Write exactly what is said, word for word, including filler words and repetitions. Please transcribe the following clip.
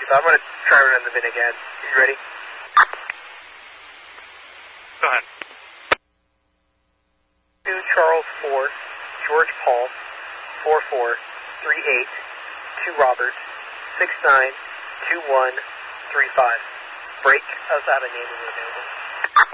So I'm going to try running the V I N again. Are you ready? Go ahead. two Charles four, George Paul, four four, three eight, two Robert, six nine, two one, three five. Break. I was out of naming available.